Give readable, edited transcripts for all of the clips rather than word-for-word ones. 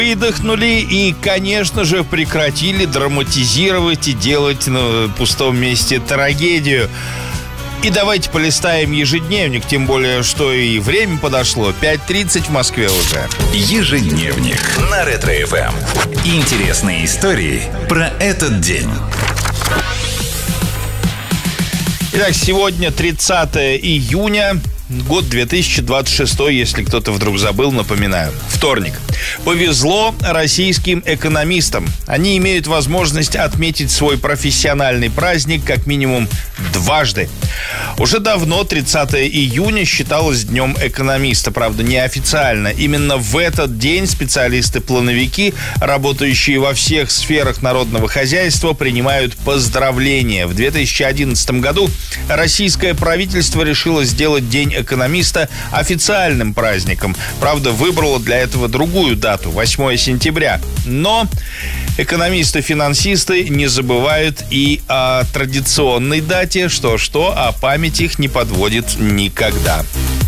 Выдохнули и, конечно же, прекратили драматизировать и делать на пустом месте трагедию. И давайте полистаем ежедневник, тем более, что и время подошло. 5:30 в Москве уже. Ежедневник на Ретро-ФМ. Интересные истории про этот день. Итак, сегодня 30 июня, год 2026, если кто-то вдруг забыл, напоминаю. Вторник. Повезло российским экономистам. Они имеют возможность отметить свой профессиональный праздник как минимум дважды. Уже давно 30 июня считалось днем экономиста, правда, неофициально. Именно в этот день специалисты-плановики, работающие во всех сферах народного хозяйства, принимают поздравления. В 2011 году российское правительство решило сделать День экономиста официальным праздником. Правда, выбрало для этого другую дату, 8 сентября. Но экономисты-финансисты не забывают и о традиционной дате, что-что, а память их не подводит никогда.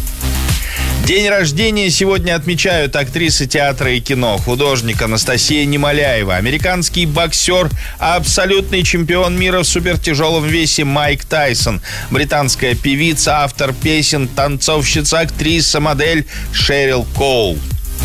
День рождения сегодня отмечают актрисы театра и кино, художник Анастасия Немоляева, американский боксер, абсолютный чемпион мира в супертяжелом весе Майк Тайсон, британская певица, автор песен, танцовщица, актриса, модель Шерил Коул.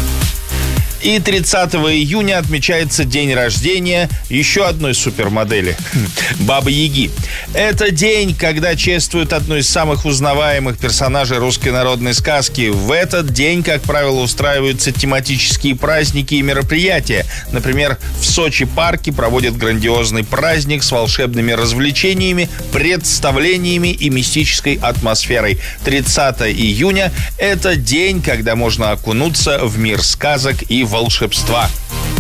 И 30 июня отмечается день рождения еще одной супермодели – Бабы-Яги. Это день, когда чествуют одну из самых узнаваемых персонажей русской народной сказки. В этот день, как правило, устраиваются тематические праздники и мероприятия. Например, в Сочи-парке проводят грандиозный праздник с волшебными развлечениями, представлениями и мистической атмосферой. 30 июня – это день, когда можно окунуться в мир сказок и волшебства.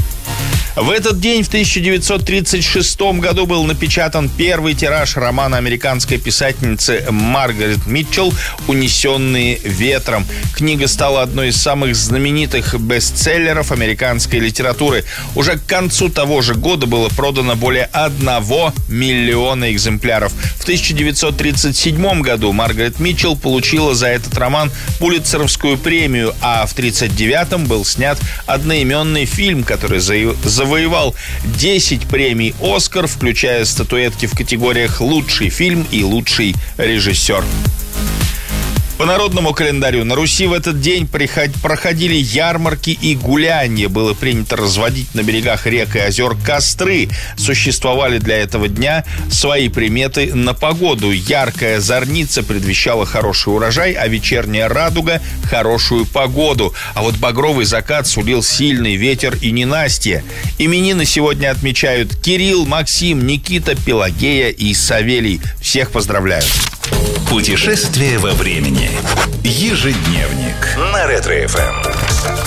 В этот день, в 1936 году, был напечатан первый тираж романа американской писательницы Маргарет Митчелл «Унесенные ветром». Книга стала одной из самых знаменитых бестселлеров американской литературы. Уже к концу того же года было продано более 1 миллиона экземпляров. В 1937 году Маргарет Митчелл получила за этот роман Пулитцеровскую премию, а в 1939 был снят одноименный фильм, который завоевал 10 премий «Оскар», включая статуэтки в категориях «Лучший фильм» и «Лучший режиссер». По народному календарю на Руси в этот день проходили ярмарки и гулянья. Было принято разводить на берегах рек и озер костры. Существовали для этого дня свои приметы на погоду. Яркая зорница предвещала хороший урожай, а вечерняя радуга – хорошую погоду. А вот багровый закат сулил сильный ветер и ненастье. Именины сегодня отмечают Кирилл, Максим, Никита, Пелагея и Савелий. Всех поздравляю! Путешествие во времени. Ежедневник на Ретро-ФМ.